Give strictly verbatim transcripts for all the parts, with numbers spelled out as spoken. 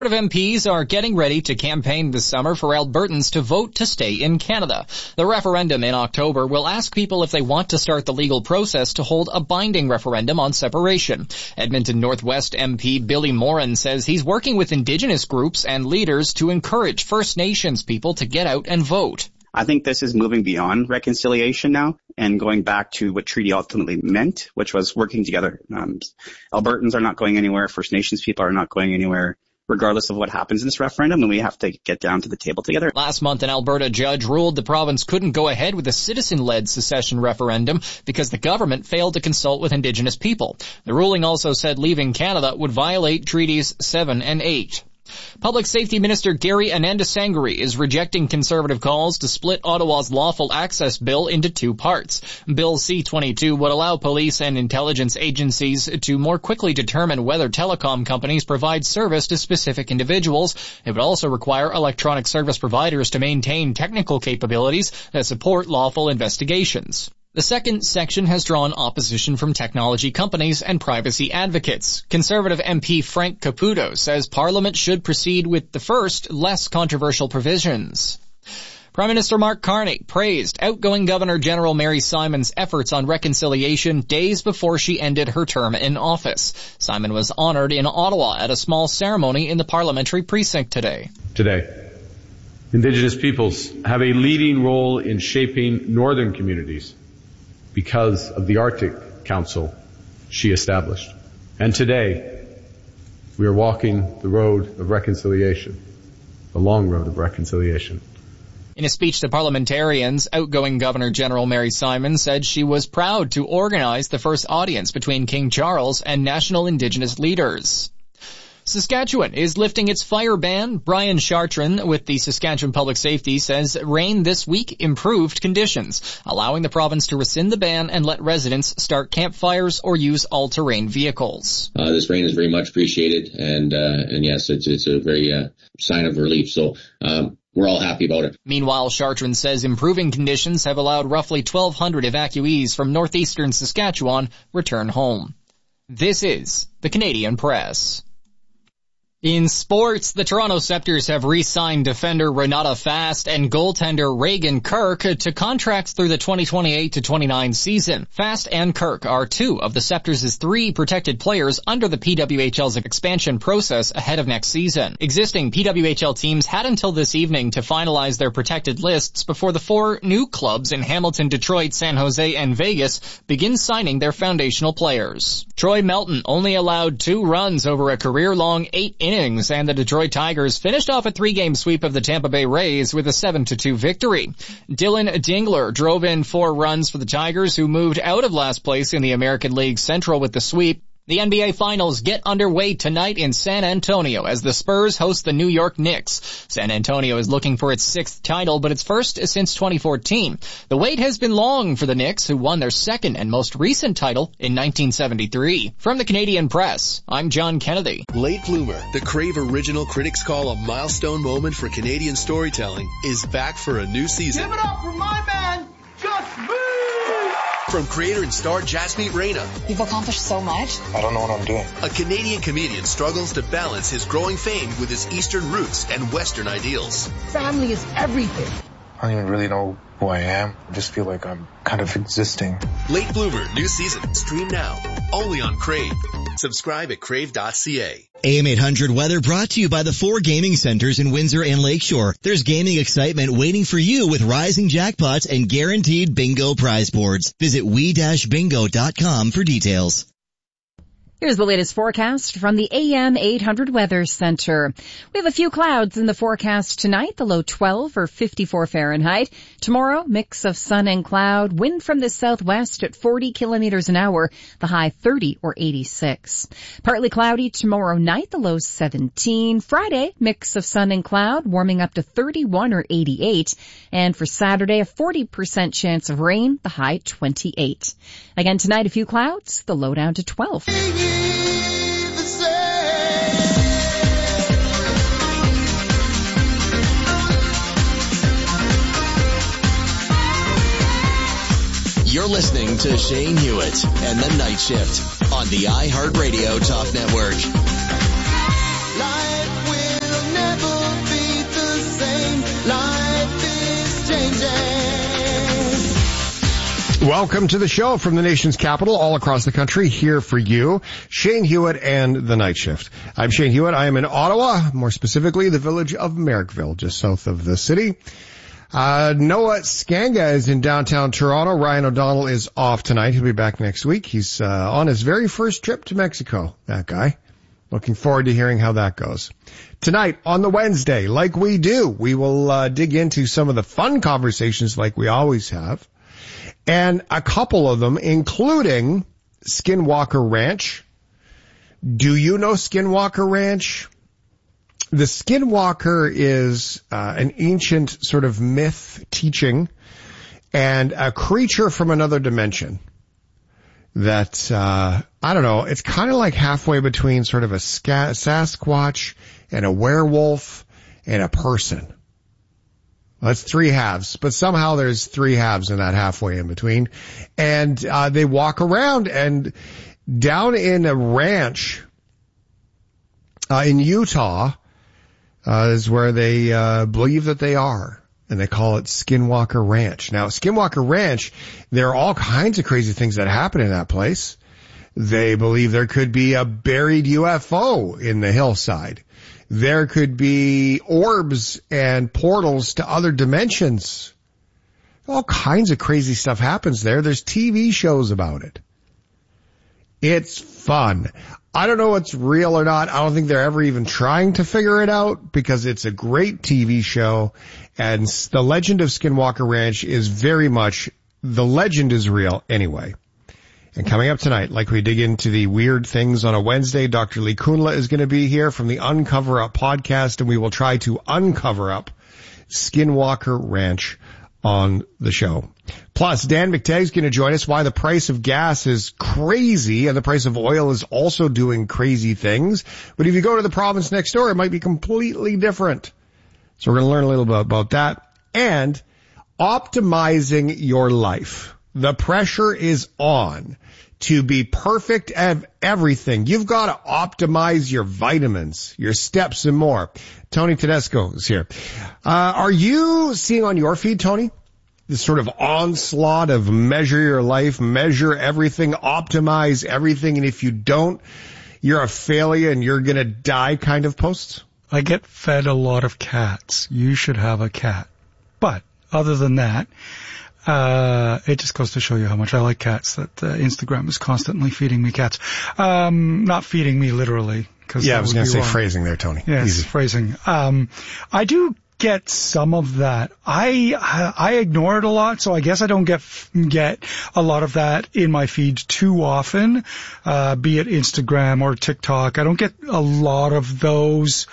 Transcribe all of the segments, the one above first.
of M Ps are getting ready to campaign this summer for Albertans to vote to stay in Canada. The referendum in October will ask people if they want to start the legal process to hold a binding referendum on separation. Edmonton Northwest M P Billy Morin says he's working with Indigenous groups and leaders to encourage First Nations people to get out and vote. I think this is moving beyond reconciliation now and going back to what treaty ultimately meant, which was working together. Um, Albertans are not going anywhere. First Nations people are not going anywhere, regardless of what happens in this referendum, and we have to get down to the table together. Last month, an Alberta judge ruled the province couldn't go ahead with a citizen-led secession referendum because the government failed to consult with Indigenous people. The ruling also said leaving Canada would violate Treaties seven and eight. Public Safety Minister Gary Anandasangari is rejecting Conservative calls to split Ottawa's lawful access bill into two parts. Bill C twenty-two would allow police and intelligence agencies to more quickly determine whether telecom companies provide service to specific individuals. It would also require electronic service providers to maintain technical capabilities that support lawful investigations. The second section has drawn opposition from technology companies and privacy advocates. Conservative M P Frank Caputo says Parliament should proceed with the first, less controversial provisions. Prime Minister Mark Carney praised outgoing Governor General Mary Simon's efforts on reconciliation days before she ended her term in office. Simon was honored in Ottawa at a small ceremony in the parliamentary precinct today. Today, Indigenous peoples have a leading role in shaping northern communities because of the Arctic Council she established. And today, we are walking the road of reconciliation, the long road of reconciliation. In a speech to parliamentarians, outgoing Governor General Mary Simon said she was proud to organize the first audience between King Charles and national Indigenous leaders. Saskatchewan is lifting its fire ban. Brian Chartrand with the Saskatchewan Public Safety says rain this week improved conditions, allowing the province to rescind the ban and let residents start campfires or use all-terrain vehicles. Uh, this rain is very much appreciated, and uh, and yes, it's it's a very uh, sign of relief. So um, we're all happy about it. Meanwhile, Chartrand says improving conditions have allowed roughly twelve hundred evacuees from northeastern Saskatchewan return home. This is the Canadian Press. In sports, the Toronto Scepters have re-signed defender Renata Fast and goaltender Reagan Kirk to contracts through the twenty twenty-eight to twenty-nine season. Fast and Kirk are two of the Scepters' three protected players under the P W H L's expansion process ahead of next season. Existing P W H L teams had until this evening to finalize their protected lists before the four new clubs in Hamilton, Detroit, San Jose, and Vegas begin signing their foundational players. Troy Melton only allowed two runs over a career-long eight innings, and the Detroit Tigers finished off a three-game sweep of the Tampa Bay Rays with a seven to two victory. Dylan Dingler drove in four runs for the Tigers, who moved out of last place in the American League Central with the sweep. The N B A Finals get underway tonight in San Antonio as the Spurs host the New York Knicks. San Antonio is looking for its sixth title, but its first since twenty fourteen. The wait has been long for the Knicks, who won their second and most recent title in nineteen seventy-three. From the Canadian Press, I'm John Kennedy. Late Bloomer, the Crave Original critics call a milestone moment for Canadian storytelling, is back for a new season. Give it up for my man, Just Me! From creator and star Jasmeet Reyna. You've accomplished so much. I don't know what I'm doing. A Canadian comedian struggles to balance his growing fame with his Eastern roots and Western ideals. Family is everything. I don't even really know who I am. I just feel like I'm kind of existing. Late Bloomer, new season. Stream now. Only on Crave. Subscribe at crave dot c a. A M eight hundred weather brought to you by the four gaming centers in Windsor and Lakeshore. There's gaming excitement waiting for you with rising jackpots and guaranteed bingo prize boards. Visit we dash bingo dot com for details. Here's the latest forecast from the A M eight hundred Weather Center. We have a few clouds in the forecast tonight, the low twelve or fifty-four Fahrenheit. Tomorrow, mix of sun and cloud, wind from the southwest at forty kilometers an hour, the high thirty or eighty-six. Partly cloudy tomorrow night, the low seventeen. Friday, mix of sun and cloud, warming up to thirty-one or eighty-eight. And for Saturday, a forty percent chance of rain, the high twenty-eight. Again tonight, a few clouds, the low down to twelve. You're listening to Shane Hewitt and the Night Shift on the iHeartRadio Talk Network. Welcome to the show from the nation's capital, all across the country, here for you, Shane Hewitt and the Night Shift. I'm Shane Hewitt. I am in Ottawa, more specifically the village of Merrickville, just south of the city. Uh, Noah Skanga is in downtown Toronto. Ryan O'Donnell is off tonight. He'll be back next week. He's uh, on his very first trip to Mexico, that guy. Looking forward to hearing how that goes. Tonight, on the Wednesday, like we do, we will uh, dig into some of the fun conversations like we always have. And a couple of them, including Skinwalker Ranch. Do you know Skinwalker Ranch? The Skinwalker is uh, an ancient sort of myth teaching and a creature from another dimension that, uh, I don't know, it's kind of like halfway between sort of a ska- Sasquatch and a werewolf and a person. Well, that's three halves, but somehow there's three halves in that halfway in between. And uh they walk around, and down in a ranch uh in Utah uh is where they uh believe that they are. And they call it Skinwalker Ranch. Now, Skinwalker Ranch, there are all kinds of crazy things that happen in that place. They believe there could be a buried U F O in the hillside. There could be orbs and portals to other dimensions. All kinds of crazy stuff happens there. There's T V shows about it. It's fun. I don't know what's real or not. I don't think they're ever even trying to figure it out because it's a great T V show. And the legend of Skinwalker Ranch is very much, the legend is real anyway. And coming up tonight, like we dig into the weird things on a Wednesday, Doctor Lee Kunla is going to be here from the Uncover Up podcast, and we will try to uncover up Skinwalker Ranch on the show. Plus, Dan McTagg is going to join us why the price of gas is crazy and the price of oil is also doing crazy things. But if you go to the province next door, it might be completely different. So we're going to learn a little bit about that. And optimizing your life. The pressure is on to be perfect at everything. You've got to optimize your vitamins, your steps, and more. Tony Tedesco is here. Uh, are you seeing on your feed, Tony, this sort of onslaught of measure your life, measure everything, optimize everything, and if you don't, you're a failure and you're going to die kind of posts? I get fed a lot of cats. You should have a cat. But other than that, Uh, it just goes to show you how much I like cats, that uh, Instagram is constantly feeding me cats. Um, not feeding me literally. Cause yeah, I was going to say wrong. phrasing there, Tony. Yes, Easy. phrasing. Um, I do get some of that. I, I ignore it a lot, so I guess I don't get, get a lot of that in my feed too often, uh, be it Instagram or TikTok. I don't get a lot of those.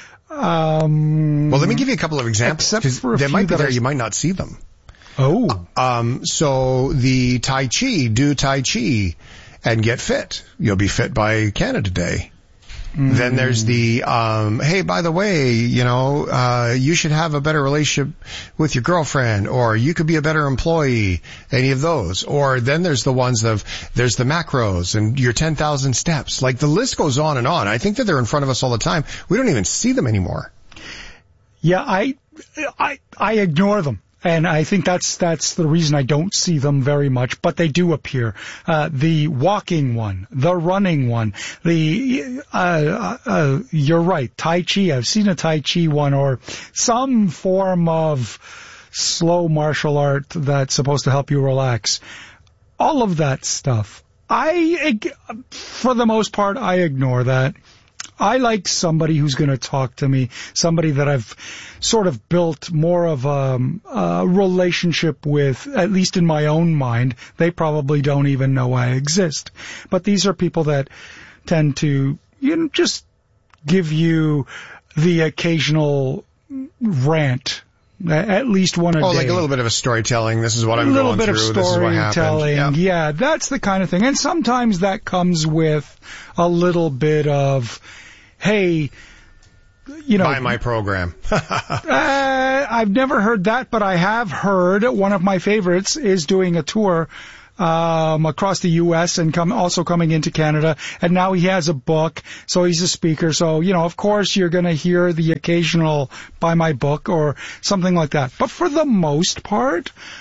Um, well, let me give you a couple of examples. Except for a they few might be that there, I, you might not see them. Oh. Um, so the Tai Chi, do Tai Chi and get fit. You'll be fit by Canada Day. Mm. Then there's the, um, hey, by the way, you know, uh, you should have a better relationship with your girlfriend, or you could be a better employee, any of those. Or then there's the ones of, there's the macros and your ten thousand steps. Like the list goes on and on. I think that they're in front of us all the time. We don't even see them anymore. Yeah, I, I, I ignore them. And I think that's that's the reason I don't see them very much, but they do appear. Uh, the walking one, the running one, the, uh, uh, you're right, Tai Chi. I've seen a Tai Chi one or some form of slow martial art that's supposed to help you relax. All of that stuff. I, for the most part, I ignore that. I like somebody who's going to talk to me, somebody that I've sort of built more of a, a relationship with, at least in my own mind. They probably don't even know I exist. But these are people that tend to, you know, just give you the occasional rant. At least one a oh, day. Oh, like a little bit of a storytelling. This is what I'm going through. A little bit of storytelling. Yeah. yeah, that's the kind of thing. And sometimes that comes with a little bit of, hey, you know. Buy my program. uh, I've never heard that, but I have heard one of my favorites is doing a tour um across the U S and come also coming into Canada, and now he has a book, so he's a speaker. So, you know, of course you're going to hear the occasional buy my book or something like that. But for the most part,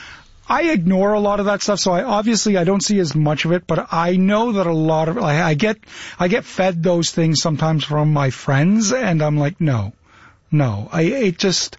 I ignore a lot of that stuff, so I obviously I don't see as much of it, but I know that a lot of, I, I get, I get fed those things sometimes from my friends, and I'm like, no, no, I, it just,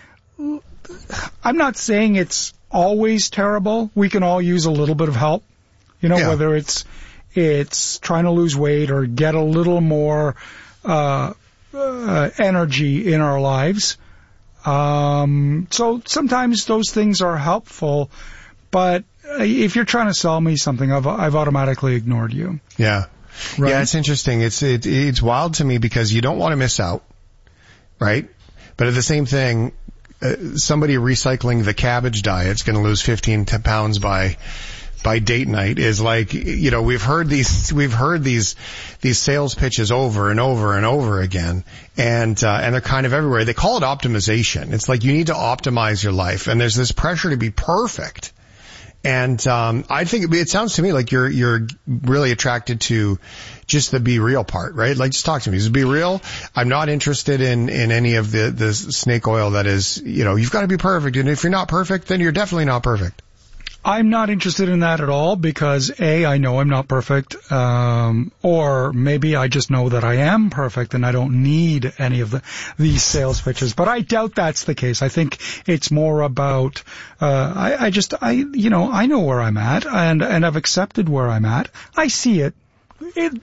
I'm not saying it's always terrible. We can all use a little bit of help, you know, yeah. whether it's, it's trying to lose weight or get a little more, uh, uh energy in our lives. Um, so sometimes those things are helpful, but if you're trying to sell me something, I've, I've automatically ignored you. Yeah. Right? Yeah, it's interesting. It's, it, it's wild to me because you don't want to miss out, right? But at the same thing, uh, somebody recycling the cabbage diet is going to lose fifteen pounds by, by date night is like, you know, we've heard these, we've heard these, these sales pitches over and over and over again. And, uh, and they're kind of everywhere. They call it optimization. It's like you need to optimize your life. And there's this pressure to be perfect. And, um, I think it sounds to me like you're, you're really attracted to just the be real part, right? Like, just talk to me. Just be real. I'm not interested in, in any of the, the snake oil that is, you know, you've got to be perfect. And if you're not perfect, then you're definitely not perfect. I'm not interested in that at all because, A, I know I'm not perfect, um, or maybe I just know that I am perfect and I don't need any of the, these sales pitches. But I doubt that's the case. I think it's more about, uh, I, I just, I, you know, I know where I'm at and, and I've accepted where I'm at. I see it. it.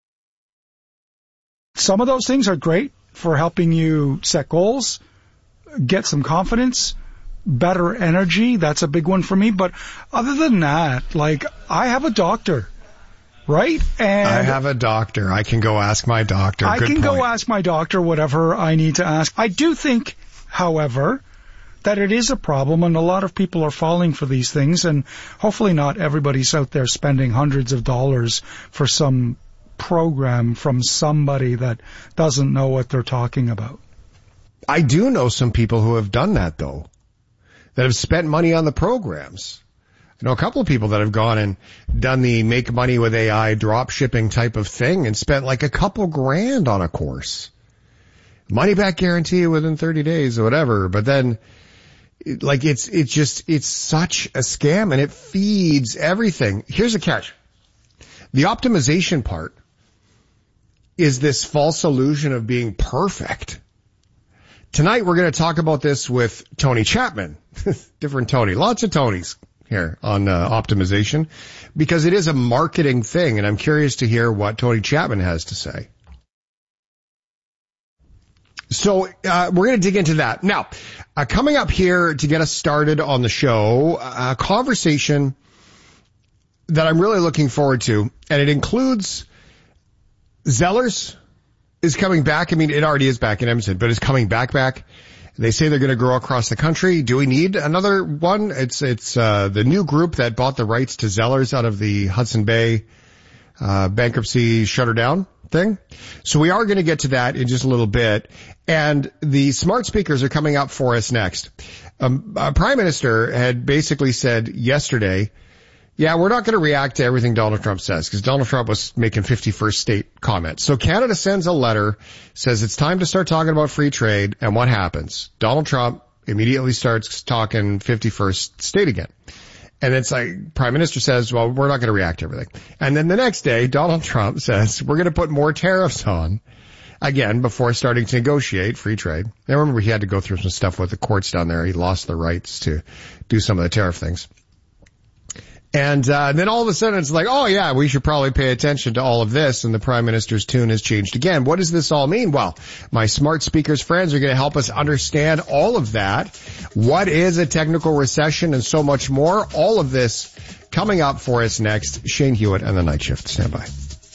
Some of those things are great for helping you set goals, get some confidence, better energy. That's a big one for me. But other than that, like, I have a doctor, right? And I have a doctor. I can go ask my doctor. I Good can point. go ask my doctor whatever I need to ask. I do think, however, that it is a problem and a lot of people are falling for these things, and hopefully not everybody's out there spending hundreds of dollars for some program from somebody that doesn't know what they're talking about. I do know some people who have done that, though, that have spent money on the programs. I know a couple of people that have gone and done the make money with A I drop shipping type of thing and spent like a couple grand on a course. Money back guarantee within thirty days or whatever. But then, like, it's, it's just, it's such a scam and it feeds everything. Here's a catch. The optimization part is this false illusion of being perfect. Tonight we're going to talk about this with Tony Chapman. Different Tony. Lots of Tonys here on uh, optimization because it is a marketing thing, and I'm curious to hear what Tony Chapman has to say. So uh, we're going to dig into that. Now, uh, coming up here to get us started on the show, a conversation that I'm really looking forward to, and it includes Zellers is coming back. I mean, it already is back in Edmonton, but it's coming back back. They say they're going to grow across the country. Do we need another one? It's it's uh the new group that bought the rights to Zellers out of the Hudson Bay uh bankruptcy shutter down thing. So we are going to get to that in just a little bit. And the smart speakers are coming up for us next. Um, uh, Prime Minister had basically said yesterday, yeah, we're not going to react to everything Donald Trump says because Donald Trump was making fifty-first state comments. So Canada sends a letter, says it's time to start talking about free trade. And what happens? Donald Trump immediately starts talking fifty-first state again. And it's like Prime Minister says, well, we're not going to react to everything. And then the next day, Donald Trump says, we're going to put more tariffs on again before starting to negotiate free trade. I remember he had to go through some stuff with the courts down there. He lost the rights to do some of the tariff things. And, uh, then all of a sudden it's like, oh yeah, we should probably pay attention to all of this. And the Prime Minister's tune has changed again. What does this all mean? Well, my smart speakers friends are going to help us understand all of that. What is a technical recession and so much more? All of this coming up for us next. Shane Hewitt and the Night Shift. Stand by.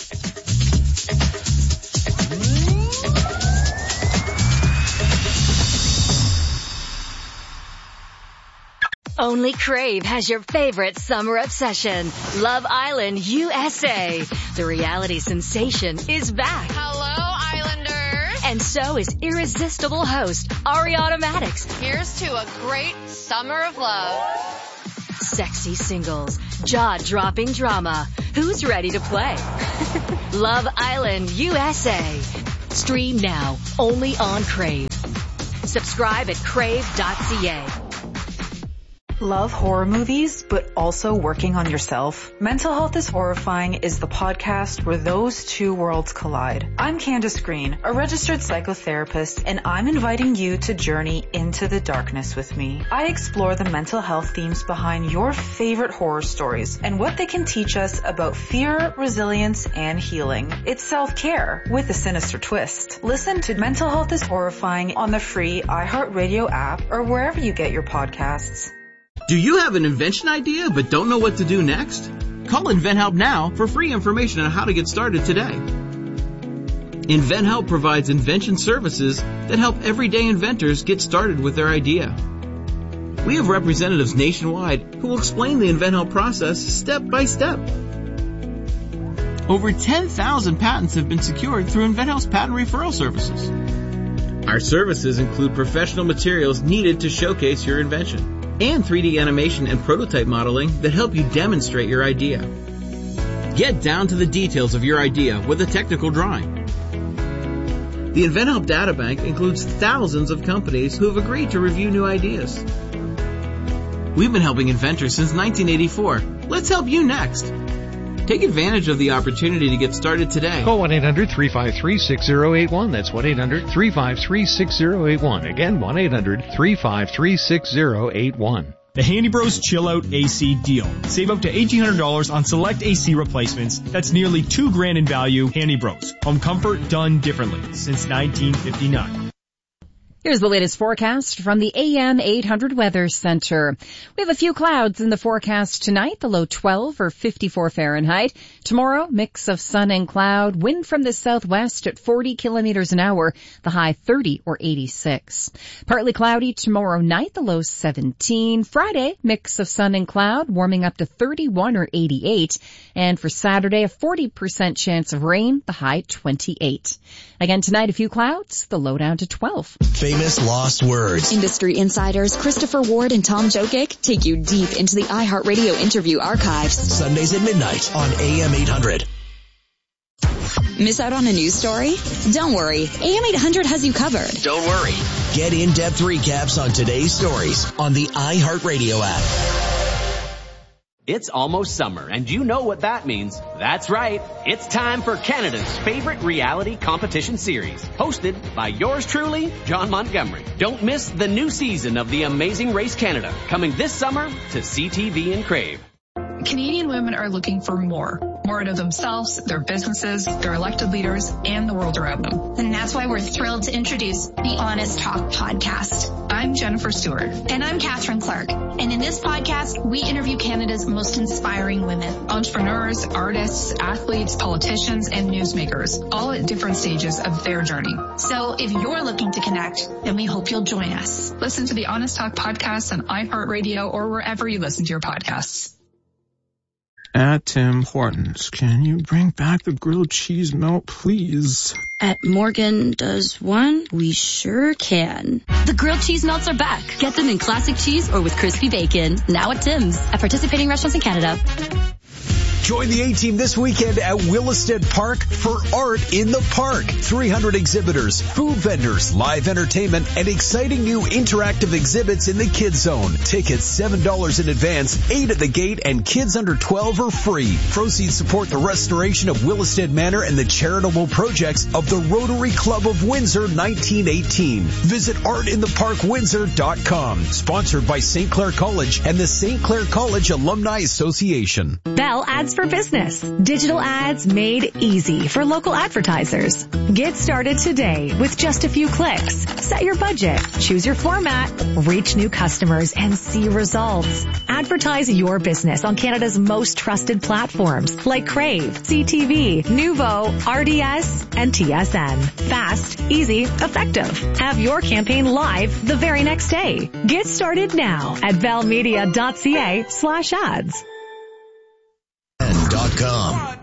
Only Crave has your favorite summer obsession, Love Island U S A. The reality sensation is back. Hello, Islanders. And so is irresistible host Ariana Maddox. Here's to a great summer of love. Sexy singles, jaw-dropping drama. Who's ready to play? Love Island U S A. Stream now, only on Crave. Subscribe at crave dot c a. Love horror movies, but also working on yourself? Mental Health is Horrifying is the podcast where those two worlds collide. I'm Candace Green, a registered psychotherapist, and I'm inviting you to journey into the darkness with me. I explore the mental health themes behind your favorite horror stories and what they can teach us about fear, resilience, and healing. It's self-care with a sinister twist. Listen to Mental Health is Horrifying on the free iHeartRadio app or wherever you get your podcasts. Do you have an invention idea but don't know what to do next? Call InventHelp now for free information on how to get started today. InventHelp provides invention services that help everyday inventors get started with their idea. We have representatives nationwide who will explain the InventHelp process step by step. Over ten thousand patents have been secured through InventHelp's patent referral services. Our services include professional materials needed to showcase your invention and three D animation and prototype modeling that help you demonstrate your idea. Get down to the details of your idea with a technical drawing. The InventHelp Databank includes thousands of companies who have agreed to review new ideas. We've been helping inventors since nineteen eighty-four. Let's help you next. Take advantage of the opportunity to get started today. Call one eight hundred three five three six zero eight one. That's one eight hundred three five three six zero eight one. Again, one eight hundred three five three six zero eight one. The Handy Bros Chill Out A C deal. Save up to eighteen hundred dollars on select A C replacements. That's nearly two grand in value. Handy Bros. Home comfort done differently since nineteen fifty-nine. Here's the latest forecast from the A M eight hundred Weather Center. We have a few clouds in the forecast tonight, the low twelve or fifty-four Fahrenheit. Tomorrow, mix of sun and cloud, wind from the southwest at forty kilometers an hour, the high thirty or eighty-six. Partly cloudy tomorrow night, the low seventeen. Friday, mix of sun and cloud, warming up to thirty-one or eighty-eight. And for Saturday, a forty percent chance of rain, the high twenty-eight. Again tonight, a few clouds, the low down to twelve. Famous lost words. Industry insiders Christopher Ward and Tom Jokic take you deep into the iHeartRadio interview archives. Sundays at midnight on A M eight hundred. Miss out on a news story? Don't worry. A M eight hundred has you covered. Don't worry. Get in-depth recaps on today's stories on the iHeartRadio app. It's almost summer, and you know what that means. That's right. It's time for Canada's favorite reality competition series, hosted by yours truly, John Montgomery. Don't miss the new season of The Amazing Race Canada, coming this summer to C T V and Crave. Canadian women are looking for more. More out of themselves, their businesses, their elected leaders, and the world around them. And that's why we're thrilled to introduce the Honest Talk podcast. I'm Jennifer Stewart. And I'm Catherine Clark. And in this podcast, we interview Canada's most inspiring women. Entrepreneurs, artists, athletes, politicians, and newsmakers, all at different stages of their journey. So if you're looking to connect, then we hope you'll join us. Listen to the Honest Talk podcast on iHeartRadio or wherever you listen to your podcasts. At Tim Hortons, can you bring back the grilled cheese melt, please? At Morgan Does One, we sure can. The grilled cheese melts are back. Get them in classic cheese or with crispy bacon. Now at Tim's. At participating restaurants in Canada. Join the A-Team this weekend at Williston Park for Art in the Park. three hundred exhibitors, food vendors, live entertainment, and exciting new interactive exhibits in the Kids Zone. Tickets seven dollars in advance, eight at the gate, and kids under twelve are free. Proceeds support the restoration of Williston Manor and the charitable projects of the Rotary Club of Windsor nineteen eighteen. Visit art in the park windsor dot com. Sponsored by Saint Clair College and the Saint Clair College Alumni Association. Bell Ads for Business. Digital ads made easy for local advertisers. Get started today with just a few clicks. Set your budget, choose your format, reach new customers, and see results. Advertise your business on Canada's most trusted platforms like Crave, C T V, Nuvo, R D S, and T S N. Fast, easy, effective. Have your campaign live the very next day. Get started now at bellmedia dot c a slash ads. Dot com.